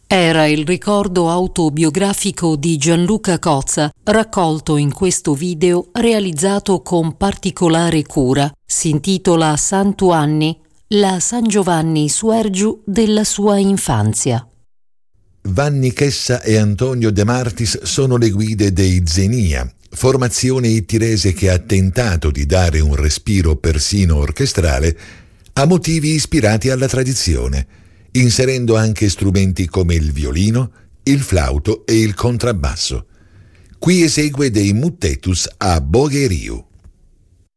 Era il ricordo autobiografico di Gianluca Cozza, raccolto in questo video realizzato con particolare cura. Si intitola Santu Anni, la San Giovanni Suergiu della sua infanzia. Vanni Chessa e Antonio De Martis sono le guide dei Xenia, formazione ittirese che ha tentato di dare un respiro persino orchestrale a motivi ispirati alla tradizione, inserendo anche strumenti come il violino, il flauto e il contrabbasso. Qui esegue dei muttetus a Bogheriu.